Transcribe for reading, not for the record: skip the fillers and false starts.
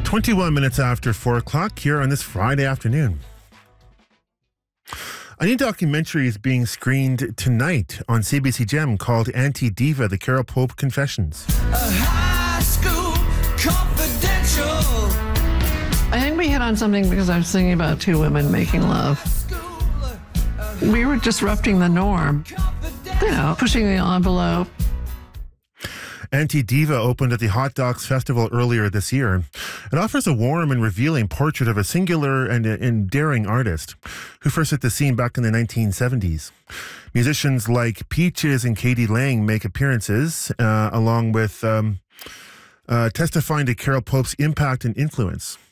21 minutes after 4 o'clock here on this Friday afternoon. A new documentary is being screened tonight on CBC Gem called Anti-Diva, The Carol Pope Confessions. High School Confidential. I think we hit on something because I was thinking about two women making love. We were disrupting the norm, pushing the envelope. Anti-Diva opened at the Hot Docs Festival earlier this year. It offers a warm and revealing portrait of a singular and endearing artist who first hit the scene back in the 1970s. Musicians like Peaches and Katie Lang make appearances, along with testifying to Carol Pope's impact and influence.